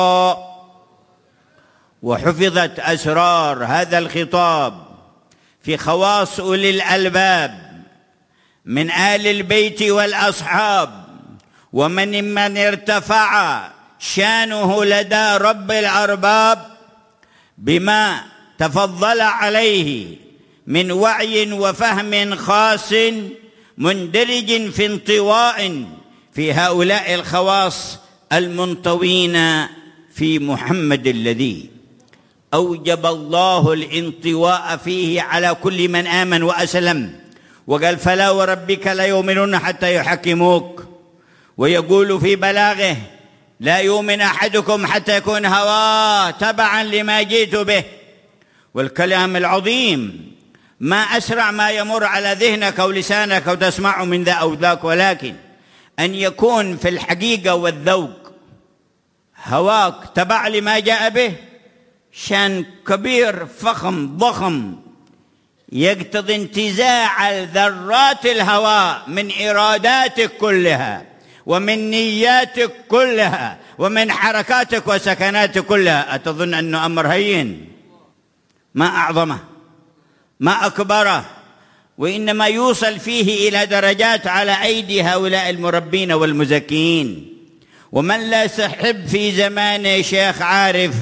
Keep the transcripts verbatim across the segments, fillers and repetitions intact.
وحفظت أسرار هذا الخطاب في خواص أولي الألباب من آل البيت والأصحاب، ومن من ارتفع شانه لدى رب الأرباب بما تفضل عليه من وعي وفهم خاص مندرج في انطواء في هؤلاء الخواص المنطوين في محمد الذي أوجب الله الانطواء فيه على كل من آمن وأسلم، وقال: فلا وربك لا يؤمنون حتى يحكموك. ويقول في بلاغه: لا يؤمن أحدكم حتى يكون هواه تبعا لما جئت به. والكلام العظيم ما أسرع ما يمر على ذهنك ولسانك وتسمع من ذا أو ذاك، ولكن أن يكون في الحقيقة والذوق هواك تبع لما جاء به شان كبير فخم ضخم يقتضي انتزاع ذرات الهواء من إراداتك كلها ومن نياتك كلها ومن حركاتك وسكناتك كلها. أتظن أنه أمر هين؟ ما أعظمه، ما أكبره، وإنما يوصل فيه إلى درجات على أيدي هؤلاء المربين والمزكين. ومن لا سحب في زمان شيخ عارف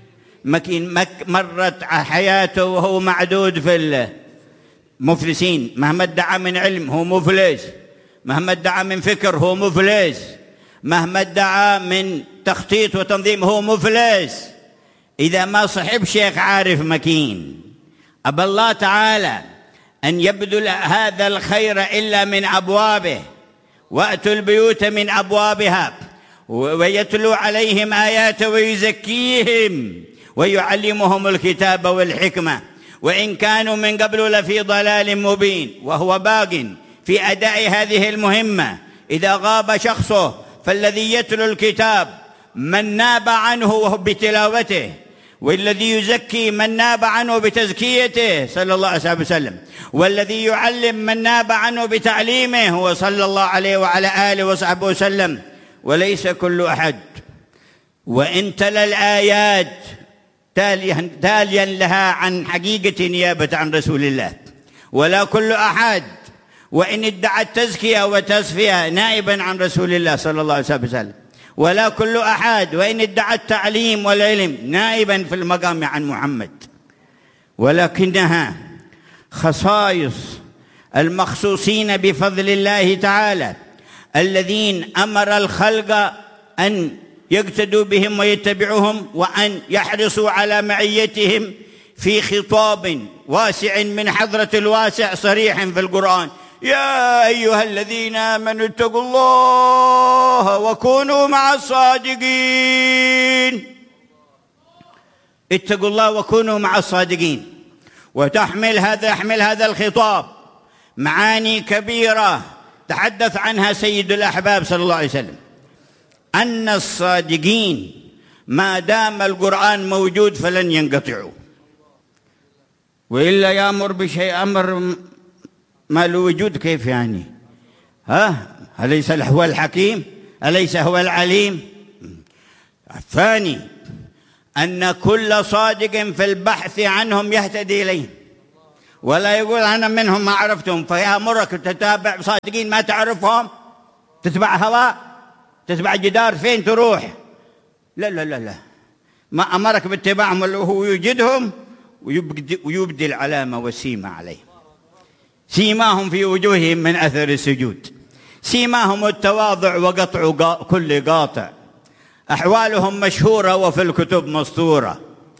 مرت حياته وهو معدود في المفلسين، مهما ادعى من علم هو مفلس، مهما ادعى من فكر هو مفلس، مهما ادعى من تخطيط وتنظيم هو مفلس إذا ما صحب شيخ عارف مكين. أبى الله تعالى أن يبذل هذا الخير إلا من أبوابه، وأتوا البيوت من أبوابها، ويتلو عليهم آياته ويزكيهم ويعلمهم الكتاب والحكمة، وإن كانوا من قبل لفي ضلال مبين. وهو باق في أداء هذه المهمة. إذا غاب شخصه فالذي يتلو الكتاب من ناب عنه بتلاوته، والذي يزكي من ناب عنه بتزكيته صلى الله عليه وسلم، والذي يعلم من ناب عنه بتعليمه هو صلى الله عليه وعلى آله وصحبه وسلم، وليس كل أحد. وإن تلا الآيات تاليا, تاليا لها عن حقيقة نيابة عن رسول الله، ولا كل أحد وإن ادعى التزكية وتصفية نائبا عن رسول الله صلى الله عليه وسلم، ولا كل أحد وإن ادعى التعليم والعلم نائبا في المقام عن محمد، ولكنها خصائص المخصوصين بفضل الله تعالى الذين أمر الخلق أن يقتدوا بهم ويتبعوهم، وأن يحرصوا على معيتهم في خطاب واسع من حضرة الواسع صريح في القرآن: يا أيها الذين آمنوا اتقوا الله وكونوا مع الصادقين. اتقوا الله وكونوا مع الصادقين. وتحمل هذا يحمل هذا الخطاب معاني كبيرة تحدث عنها سيد الأحباب صلى الله عليه وسلم، أن الصادقين ما دام القرآن موجود فلن ينقطعوا، وإلا يأمر بشيء أمر ما له وجود كيف يعني؟ ها أليس هو الحكيم؟ أليس هو العليم؟ الثاني أن كل صادق في البحث عنهم يهتدي إليهم، ولا يقول أنا منهم ما عرفتهم، فيأمرك تتابع صادقين ما تعرفهم، تتبع هواء، تتبع جدار، فين تروح؟ لا لا لا لا، ما أمرك باتباعهم وهو يوجدهم ويبدي العلامة والسيمة عليهم. سيماهم في وجوههم من أثر السجود، سيماهم التواضع وقطع كل قاطع، أحوالهم مشهورة وفي الكتب مسطورة.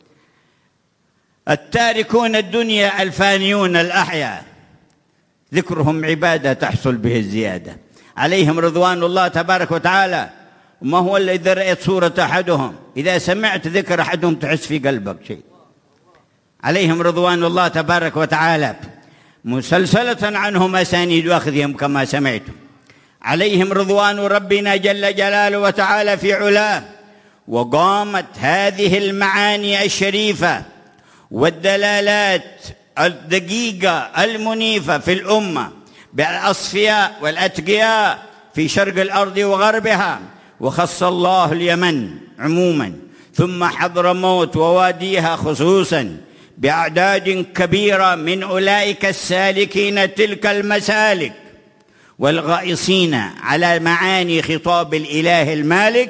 التاركون الدنيا الفانيون الأحياء ذكرهم عبادة تحصل به الزيادة، عليهم رضوان الله تبارك وتعالى. وما هو اللي إذا رأيت صورة أحدهم، إذا سمعت ذكر أحدهم تحس في قلبك شيء. عليهم رضوان الله تبارك وتعالى مسلسلة عنهم أسانيد أخذهم كما سمعتم. عليهم رضوان ربنا جل جلاله وتعالى في علاه. وقامت هذه المعاني الشريفة والدلالات الدقيقة المنيفة في الأمة بالأصفياء والأتقياء في شرق الأرض وغربها، وخص الله اليمن عموما ثم حضرموت وواديها خصوصا بأعداد كبيرة من أولئك السالكين تلك المسالك والغائصين على معاني خطاب الإله المالك،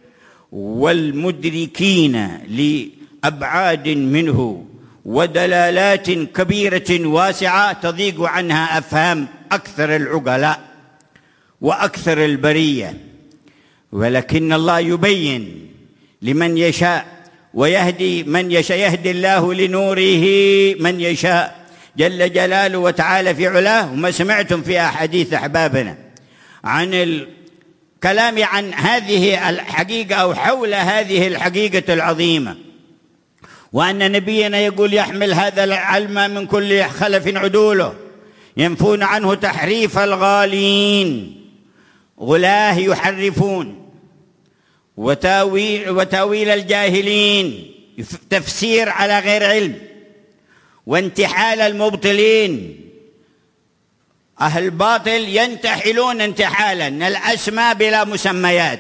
والمدركين لأبعاد منه ودلالات كبيرة واسعة تضيق عنها أفهام أكثر العقلاء وأكثر البرية، ولكن الله يبين لمن يشاء ويهدي من يشاء، يهدي الله لنوره من يشاء جل جلاله وتعالى في علاه. وما سمعتم في أحاديث أحبابنا عن الكلام عن هذه الحقيقة أو حول هذه الحقيقة العظيمة، وأن نبينا يقول يحمل هذا العلم من كل خلف عدوله، ينفون عنه تحريف الغالين، غلاه يحرفون، وتاويل, وتاويل الجاهلين، تفسير على غير علم، وانتحال المبطلين. أهل الباطل ينتحلون انتحالا الأسماء بلا مسميات،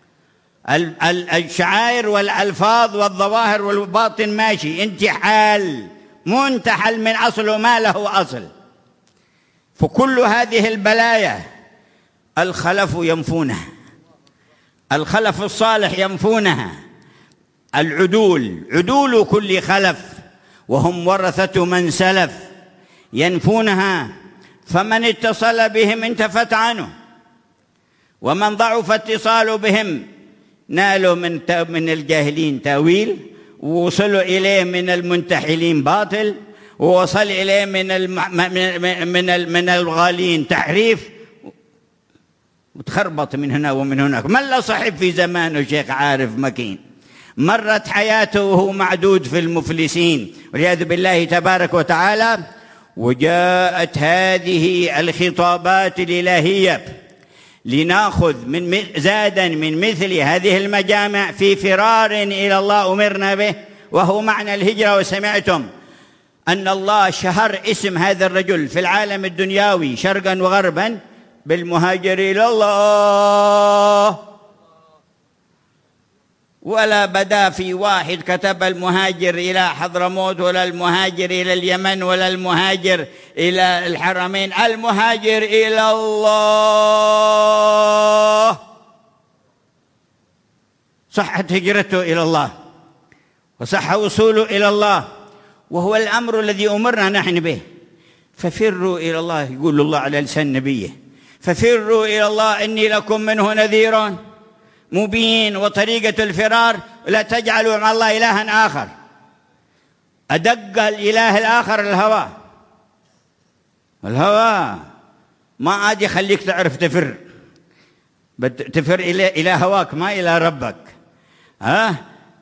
الشعائر والألفاظ والظواهر والباطن ماشي، انتحال منتحل من أصله ما له أصل. فكل هذه البلايا الخلف ينفونها، الخلف الصالح ينفونها، العدول عدول كل خلف وهم ورثة من سلف ينفونها. فمن اتصل بهم انتفت عنه، ومن ضعف اتصال بهم نالوا من من الجاهلين تاويل، ووصلوا إليه من المنتحلين باطل، ووصل إليه من من من الغالين تحريف، وتخربط من هنا ومن هناك. من لا صاحب في زمانه شيخ عارف مكين، مرت حياته وهو معدود في المفلسين والعياذ بالله تبارك وتعالى. وجاءت هذه الخطابات الإلهية لنأخذ من زادا من مثل هذه المجامع في فرار إلى الله أمرنا به، وهو معنى الهجرة. وسمعتم أن الله شهر اسم هذا الرجل في العالم الدنيوي شرقا وغربا بالمهاجر إلى الله، ولا بدا في واحد كتب المهاجر إلى حضرموت، ولا المهاجر إلى اليمن، ولا المهاجر إلى الحرمين، المهاجر إلى الله. صحت هجرته إلى الله وصح وصوله إلى الله، وهو الأمر الذي أمرنا نحن به. ففروا إلى الله، يقول الله على لسان نبيه، ففروا إلى الله إني لكم منه نذير مبين. وطريقة الفرار لا تجعلوا مع الله إلها آخر، أدق الإله الآخر الهوى. الهوى ما عاد يخليك تعرف تفر، تفر إلى إلى هواك ما إلى ربك. ها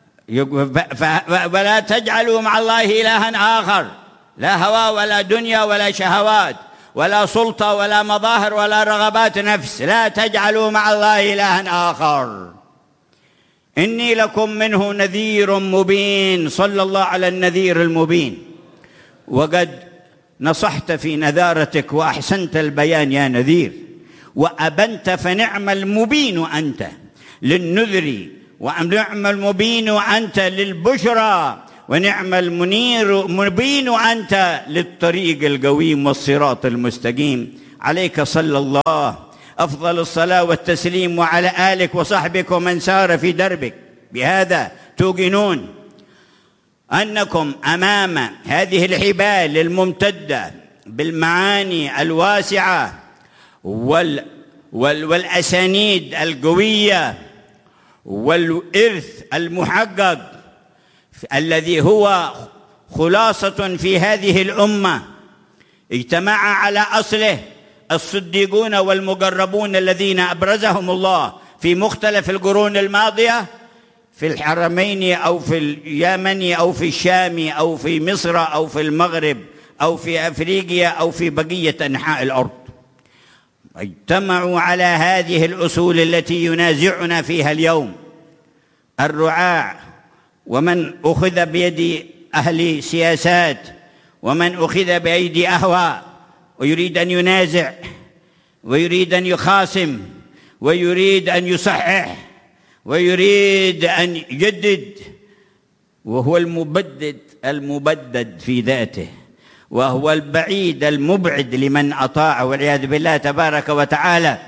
فلا تجعلوا مع الله إلها آخر، لا هوى ولا دنيا ولا شهوات ولا سلطة ولا مظاهر ولا رغبات نفس، لا تجعلوا مع الله إلها آخر. إني لكم منه نذير مبين. صلى الله على النذير المبين. وقد نصحت في نذارتك وأحسنت البيان يا نذير، وأبنت فنعم المبين أنت للنذر، ونعم المبين أنت للبشرى، ونعم المنير مبين أنت للطريق القويم والصراط المستقيم. عليك صلى الله أفضل الصلاة والتسليم، وعلى آلك وصحبك ومن سار في دربك. بهذا توقنون أنكم أمام هذه الحبال الممتدة بالمعاني الواسعة وال وال والأسانيد القوية والإرث المحقق الذي هو خلاصة في هذه الأمة، اجتمع على أصله الصديقون والمقربون الذين أبرزهم الله في مختلف القرون الماضية، في الحرمين أو في اليمن أو في الشام أو في مصر أو في المغرب أو في أفريقيا أو في بقية أنحاء الأرض. اجتمعوا على هذه الأصول التي ينازعنا فيها اليوم الرعاع، ومن أخذ بيد أهل سياسات، ومن أخذ بأيدي أهواء، ويريد أن ينازع ويريد أن يخاصم ويريد أن يصحح ويريد أن يجدد، وهو المبدد المبدد في ذاته، وهو البعيد المبعد لمن أطاع والعياذ بالله تبارك وتعالى.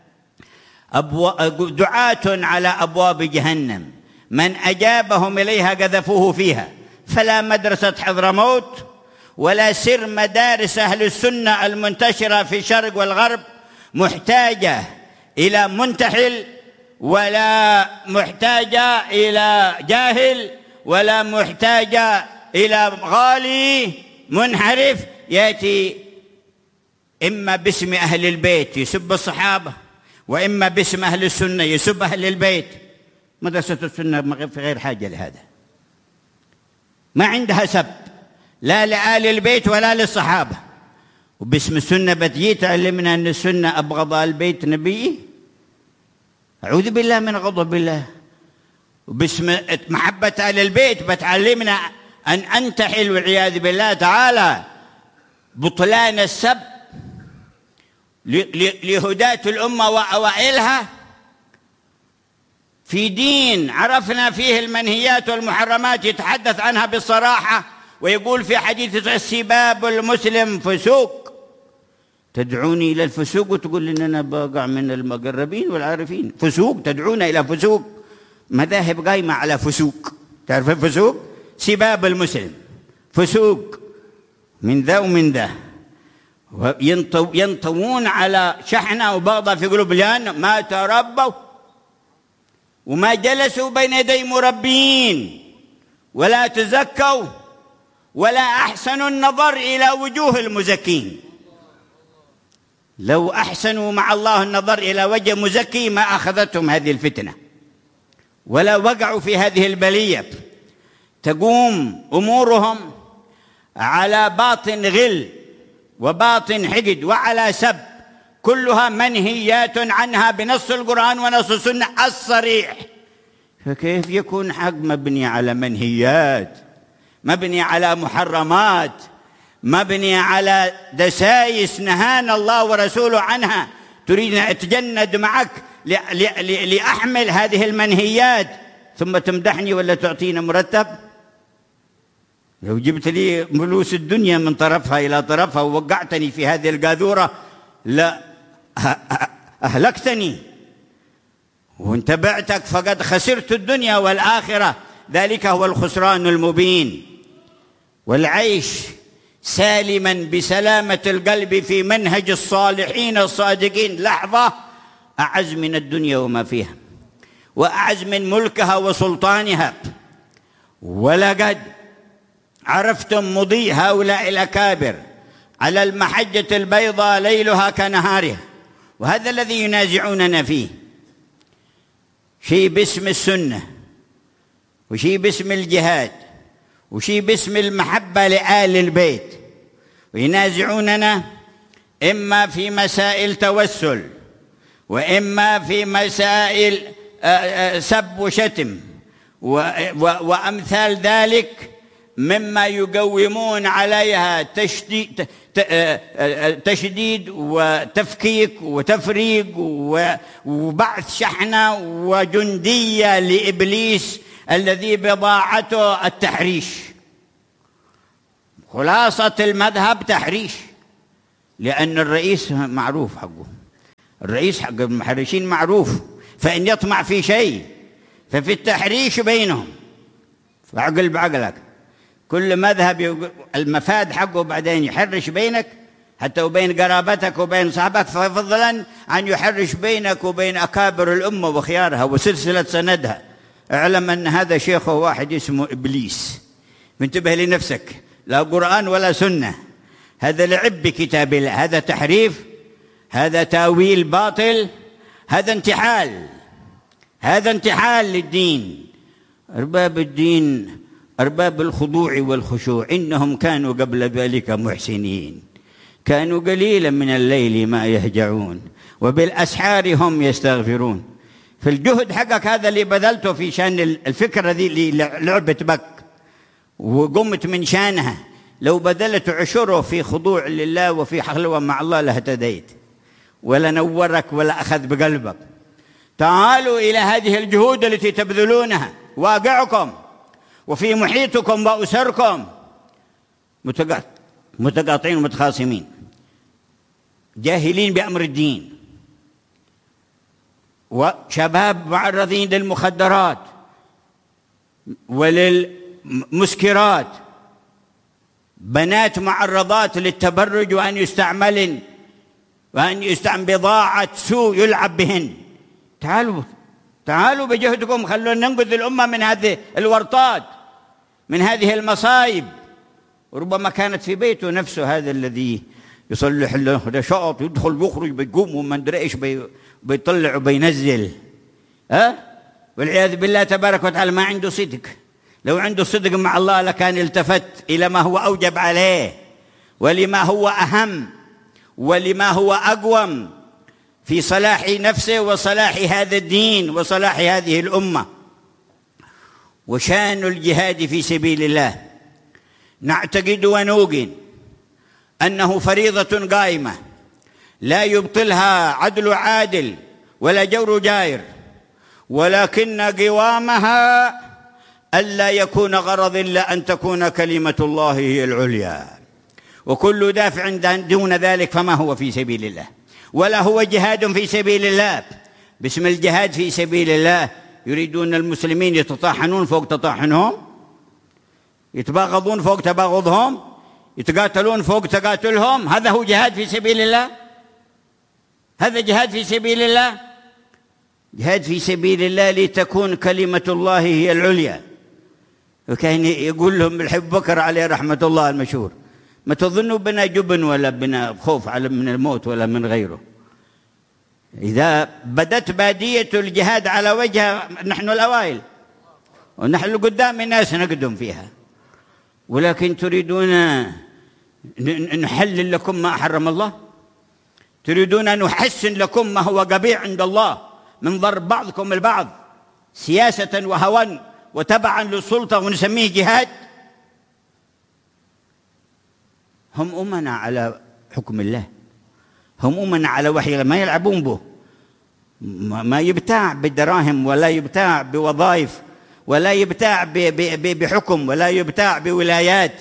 دعاة على أبواب جهنم، من أجابهم إليها قذفوه فيها. فلا مدرسة حضرموت ولا سر مدارس أهل السنة المنتشرة في الشرق والغرب محتاجة إلى منتحل، ولا محتاجة إلى جاهل، ولا محتاجة إلى غالي منحرف يأتي إما باسم أهل البيت يسب الصحابة، وإما باسم أهل السنة يسب أهل البيت. مدرسة السنة في غير حاجة لهذا، ما عندها سب لا لآل البيت ولا للصحابة. وباسم السنة بتجي تعلمنا أن السنة أبغض البيت نبيه، أعوذ بالله من غضب الله. وباسم محبة آل البيت بتعلمنا أن أنتحل والعياذ بالله تعالى بطلان السب لهداة الأمة وأوائلها في دين عرفنا فيه المنهيات والمحرمات، يتحدث عنها بالصراحة ويقول في حديث السباب المسلم فسوق. تدعوني إلى الفسوق وتقول إن أنا بقع من المقربين والعارفين؟ فسوق، تدعونا إلى فسوق؟ مذاهب قايمة على فسوق. تعرف الفسوق؟ سباب المسلم فسوق من ذا ومن ذا، ينطوون على شحنة وبغضة في قلوب الجهنم، ما تربوا وما جلسوا بين يدي مربين ولا تزكوا ولا أحسنوا النظر إلى وجوه المزكين. لو أحسنوا مع الله النظر إلى وجه مزكي ما أخذتهم هذه الفتنة ولا وقعوا في هذه البلية. تقوم أمورهم على باطن غل وباطن حقد وعلى سب، كلها منهيات عنها بنص القرآن ونص السنة الصريح. فكيف يكون حق مبني على منهيات، مبني على محرمات، مبني على دسائس نهانا الله ورسوله عنها، تريد أن أتجند معك لأحمل هذه المنهيات ثم تمدحني ولا تعطينا مرتب؟ لو جبت لي فلوس الدنيا من طرفها إلى طرفها ووقعتني في هذه القاذورة لا أهلكتني، وإن تبعتك فقد خسرت الدنيا والآخرة، ذلك هو الخسران المبين. والعيش سالما بسلامة القلب في منهج الصالحين الصادقين لحظة أعز من الدنيا وما فيها، وأعز من ملكها وسلطانها. ولقد عرفتم مضي هؤلاء الأكابر على المحجة البيضاء ليلها كنهارها، وهذا الذي ينازعوننا فيه، شيء باسم السنة وشيء باسم الجهاد وشيء باسم المحبة لآل البيت، وينازعوننا إما في مسائل توسل وإما في مسائل سب وشتم وأمثال ذلك مما يقومون عليها تشديد, تشديد وتفكيك وتفريق وبعث شحنة وجندية لإبليس الذي بضاعته التحريش. خلاصة المذهب تحريش، لأن الرئيس معروف حقه، الرئيس حق المحرشين معروف، فإن يطمع في شيء ففي التحريش بينهم. فعقل بعقلك، كل مذهب المفاد حقه بعدين يحرش بينك حتى وبين قرابتك وبين صحبك، فضلا عن يحرش بينك وبين أكابر الأمة وخيارها وسلسلة سندها. اعلم أن هذا شيخه واحد اسمه إبليس، انتبه لنفسك، لا قرآن ولا سنة، هذا لعب بكتاب الله، هذا تحريف، هذا تاويل باطل، هذا انتحال، هذا انتحال للدين. أرباب الدين أرباب الخضوع والخشوع إنهم كانوا قبل ذلك محسنين، كانوا قليلا من الليل ما يهجعون وبالأسحار هم يستغفرون. فالجهد حقك هذا اللي بذلته في شان الفكرة ذي اللي لعبة بك وقمت من شانها، لو بذلت عشره في خضوع لله وفي حلوة مع الله لاهتديت، ولا نورك ولا أخذ بقلبك. تعالوا إلى هذه الجهود التي تبذلونها، واقعكم وفي محيطكم وأسركم متقاطعين ومتخاصمين، جاهلين بأمر الدين، وشباب معرضين للمخدرات وللمسكرات، بنات معرضات للتبرج وأن يستعملن وأن يستعمل بضاعة سوء يلعب بهن. تعالوا تعالوا بجهدكم، خلونا ننقذ الأمة من هذه الورطات، من هذه المصايب. وربما كانت في بيته نفسه هذا الذي يصلح له نشاط، يدخل يخرج بيقوم وما ادري ايش بيطلع وبينزل، ها؟ والعياذ بالله تبارك وتعالى ما عنده صدق. لو عنده صدق مع الله لكان التفت إلى ما هو أوجب عليه، ولما هو أهم، ولما هو أقوم في صلاح نفسه وصلاح هذا الدين وصلاح هذه الأمة. وشان الجهاد في سبيل الله نعتقد ونوقن أنه فريضة قائمة لا يبطلها عدل عادل ولا جور جائر، ولكن قوامها ألا يكون غرض إلا أن تكون كلمة الله هي العليا، وكل دافع دون ذلك فما هو في سبيل الله، ولا هو جهاد في سبيل الله. باسم الجهاد في سبيل الله يريدون المسلمين يتطاحنون فوق تطاحنهم، يتباغضون فوق تباغضهم، يتقاتلون فوق تقاتلهم. هذا هو جهاد في سبيل الله؟ هذا جهاد في سبيل الله؟ جهاد في سبيل الله لتكون كلمة الله هي العليا. وكان يقول لهم الحب بكر عليه رحمة الله المشهور: ما تظنوا بنا جبن ولا بنا خوف على من الموت ولا من غيره. إذا بدت بادية الجهاد على وجهها نحن الأوائل، ونحن قدام الناس نقدم فيها، ولكن تريدون نحلل لكم ما حرم الله، تريدون أن نحسن لكم ما هو قبيح عند الله من ضرب بعضكم البعض سياسة وهوى وتبعا للسلطة ونسميه جهاد. هم أمنا على حكم الله، هم أمنا على وحي الله، ما يلعبون به، ما يبتاع بالدراهم ولا يبتاع بوظائف ولا يبتاع بحكم ولا يبتاع بولايات.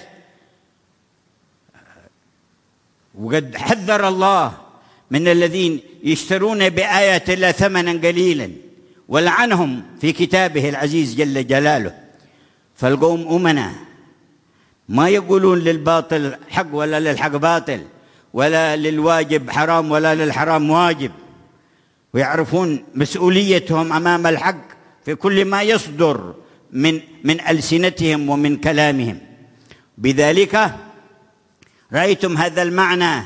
وقد حذر الله من الذين يشترون بآيات الله ثمنا قليلا، ولعنهم في كتابه العزيز جل جلاله. فالقوم أمنا ما يقولون للباطل حق ولا للحق باطل، ولا للواجب حرام ولا للحرام واجب، ويعرفون مسؤوليتهم أمام الحق في كل ما يصدر من من ألسنتهم ومن كلامهم. بذلك رأيتم هذا المعنى،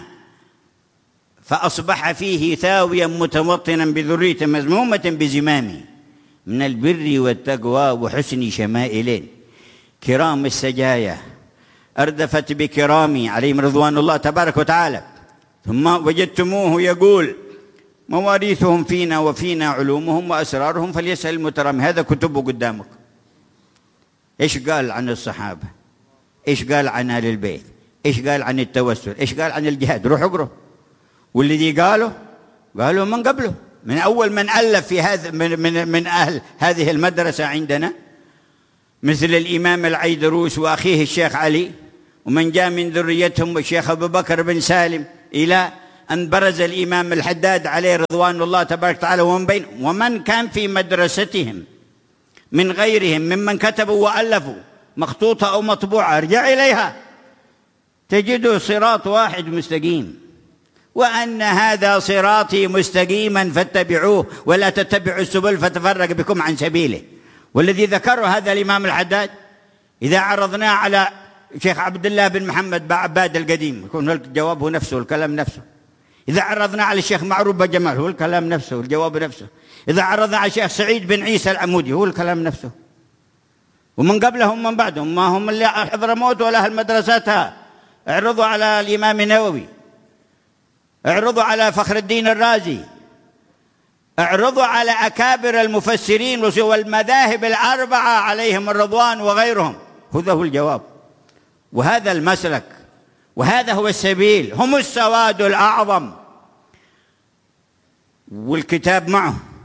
فأصبح فيه ثاويا متوطنا بذرية مذمومة بزمامه من البر والتقوى وحسن شمائل كرام السجايا أردفت بكرامي عليهم رضوان الله تبارك وتعالى. ثم وجدتموه يقول: مواريثهم فينا وفينا علومهم وأسرارهم فليسأل المترامي. هذا كتبه قدامك. إيش قال عن الصحابة؟ إيش قال عن آل البيت؟ إيش قال عن التوسل؟ إيش قال عن الجهاد؟ روح اقرأ. والذي قالوا قالوا من قبله، من أول من ألف في هذا من, من, من أهل هذه المدرسة عندنا، مثل الإمام العيدروس وأخيه الشيخ علي، ومن جاء من ذريتهم الشيخ أبو بكر بن سالم، إلى أن برز الإمام الحداد عليه رضوان الله تبارك وتعالى، ومن بين ومن كان في مدرستهم من غيرهم ممن كتبوا وألفوا مخطوطة أو مطبوعة، ارجع إليها تجدوا صراط واحد مستقيم، وأن هذا صراطي مستقيما فاتبعوه ولا تتبعوا السبل فتفرق بكم عن سبيله. والذي ذكره هذا الإمام الحداد إذا عرضناه على شيخ عبد الله بن محمد بعباد القديم يكون الجواب هو نفسه والكلام نفسه. إذا عرضنا على الشيخ معروف بجمال هو الكلام نفسه والجواب نفسه. إذا عرضنا على الشيخ سعيد بن عيسى العمودي هو الكلام نفسه. ومن قبلهم من بعدهم ما هم اللي حضرموت ولا المدرسات. اعرضوا على الإمام النووي، اعرضوا على فخر الدين الرازي، اعرضوا على أكابر المفسرين والمذاهب الأربعة عليهم الرضوان وغيرهم. هذا هو الجواب، وهذا المسلك، وهذا هو السبيل. هم السواد الأعظم، والكتاب معه،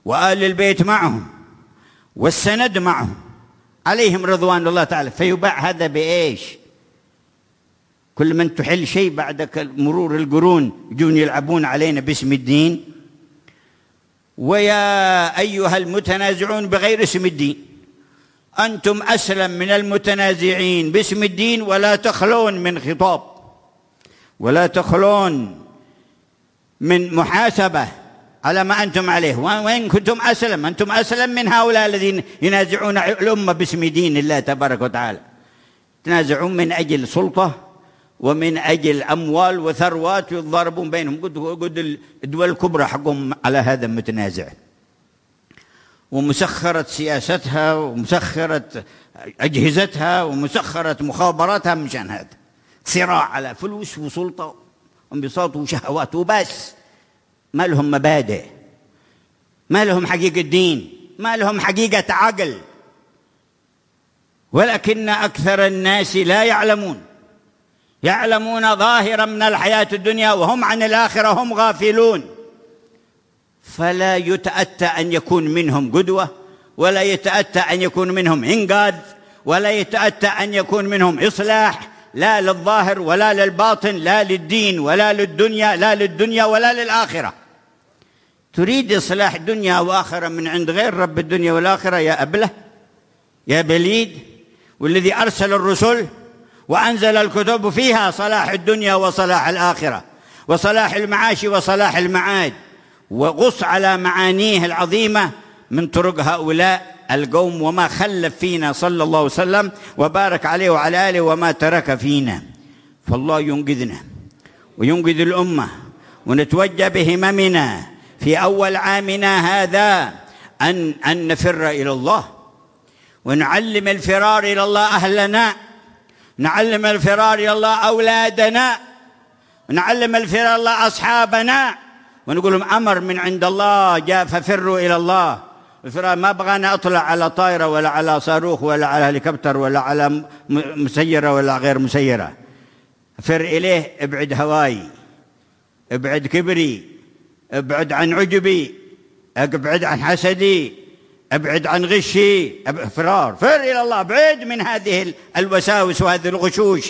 وآل البيت معهم والسند معهم عليهم رضوان الله تعالى. فيباع هذا بإيش؟ كل من تحل شيء بعد مرور القرون يجون يلعبون علينا باسم الدين. ويا أيها المتنازعون بغير اسم الدين، أنتم أسلم من المتنازعين باسم الدين، ولا تخلون من خطاب، ولا تخلون من محاسبة على ما أنتم عليه. وإن كنتم أسلم، أنتم أسلم من هؤلاء الذين ينازعون الأمة باسم دين الله تبارك وتعالى، يتنازعون من أجل سلطة ومن أجل أموال وثروات يضاربون بينهم. قد الدول الكبرى حقهم على هذا متنازع، ومسخرة سياستها ومسخرة أجهزتها ومسخرة مخابراتها مشان هذا صراع على فلوس وسلطة وانبساط وشهوات وبس. ما لهم مبادئ، ما لهم حقيقة دين، ما لهم حقيقة عقل. ولكن أكثر الناس لا يعلمون، يعلمون ظاهرا من الحياة الدنيا وهم عن الآخرة هم غافلون. فلا يتأتى أن يكون منهم قدوة، ولا يتأتى أن يكون منهم إنقاذ، ولا يتأتى أن يكون منهم إصلاح، لا للظاهر ولا للباطن، لا للدين ولا للدنيا، لا للدنيا ولا للآخرة. تريد إصلاح دنيا وآخرة من عند غير رب الدنيا والآخرة يا أبله يا بليد. والذي أرسل الرسل وأنزل الكتب فيها صلاح الدنيا وصلاح الآخرة وصلاح المعاش وصلاح المعاد. وغص على معانيه العظيمة من طرق هؤلاء القوم، وما خلف فينا صلى الله عليه وسلم وبارك عليه وعلى آله وما ترك فينا. فالله ينقذنا وينقذ الأمة، ونتوجه بهممنا في أول عامنا هذا أن أن نفر إلى الله، ونعلم الفرار إلى الله أهلنا، نعلم الفرار إلى الله أولادنا، نعلم الفرار إلى الله أصحابنا، ونقول لهم أمر من عند الله جاء ففروا إلى الله. الفرار ما بغانا أطلع على طائرة ولا على صاروخ ولا على هليكوبتر ولا على مسيرة ولا غير مسيرة. فر إليه، ابعد هواي، ابعد كبري، ابعد عن عجبي، ابعد عن حسدي، ابعد عن غشي. فرار، فر إلى الله، ابعد من هذه الوساوس وهذه الغشوش.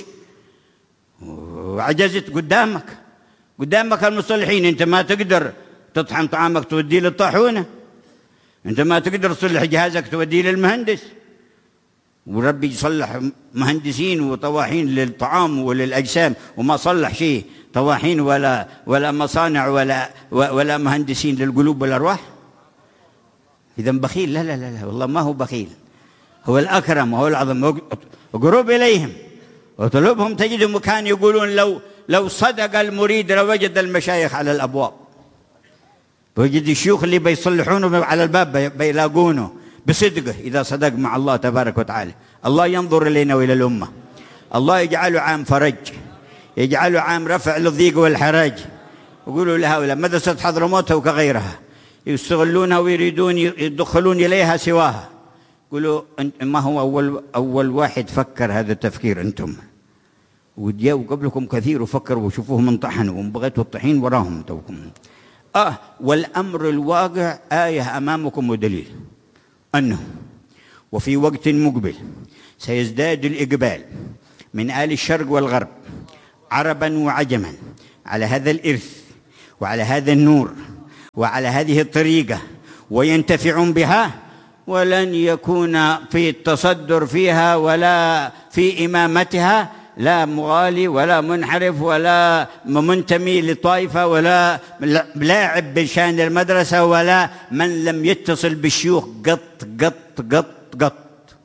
وعجزت قدامك قدامك المصلحين. انت ما تقدر تطحن طعامك توديه للطاحونه، انت ما تقدر تصلح جهازك توديه للمهندس، وربي يصلح مهندسين وطواحين للطعام وللأجسام، وما صلح شيء طواحين ولا ولا مصانع ولا ولا مهندسين للقلوب والأرواح. إذا بخيل؟ لا لا لا والله ما هو بخيل، هو الأكرم وهو العظم. اقرب إليهم وطلبهم تجدهم. كانوا يقولون لو لو صدق المريد لوجد المشايخ على الأبواب، وجد الشيوخ اللي بيصلحونه على الباب بيلاقونه بصدقه إذا صدق مع الله تبارك وتعالى. الله ينظر إلينا وإلى الأمة، الله يجعله عام فرج، يجعله عام رفع للضيق والحرج. يقولوا لهؤلاء مدرسة حضرموت وكغيرها يستغلونها ويريدون يدخلون إليها سواها. يقولوا ما هو أول أول واحد فكر هذا التفكير؟ أنتم وجاءوا قبلكم كثير وفكروا وشوفوهم انطحنوا وبغيتوا الطحين وراهم توكم. آه والأمر الواقع آية أمامكم ودليل أنه وفي وقت مقبل سيزداد الإقبال من آل الشرق والغرب عربا وعجما على هذا الإرث وعلى هذا النور وعلى هذه الطريقة، وينتفعون بها، ولن يكون في التصدر فيها ولا في إمامتها لا مغالي ولا منحرف ولا منتمي لطائفة ولا لاعب بشان المدرسة ولا من لم يتصل بالشيوخ قط قط قط قط.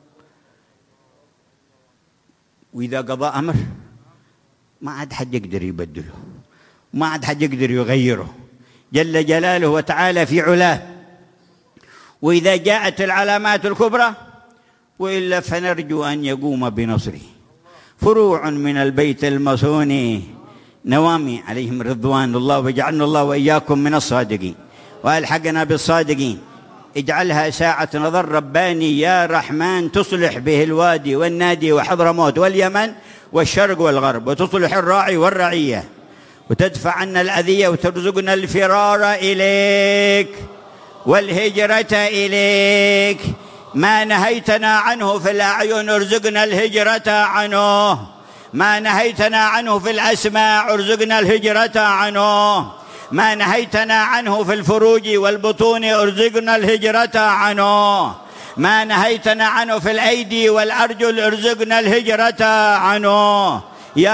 وإذا قضى أمر ما عاد حد يقدر يبدله، ما عاد حد يقدر يغيره جل جلاله وتعالى في علاه. وإذا جاءت العلامات الكبرى وإلا فنرجو أن يقوم بنصره فروع من البيت المصون نوامي عليهم رضوان الله، وجعلنا الله وإياكم من الصادقين وألحقنا بالصادقين. اجعلها ساعة نظر رباني يا رحمن تصلح به الوادي والنادي وحضرموت واليمن والشرق والغرب، وتصلح الراعي والرعية، وتدفع عنا الأذية وترزقنا الفرار إليك والهجرة إليك. ما نهيتنا عنه في الأعين ارزقنا الهجرة عنه، ما نهيتنا عنه في الأسماع ارزقنا الهجرة عنه، ما نهيتنا عنه في الفروج والبطون ارزقنا الهجرة عنه، ما نهيتنا عنه في الأيدي والأرجل ارزقنا الهجرة عنه،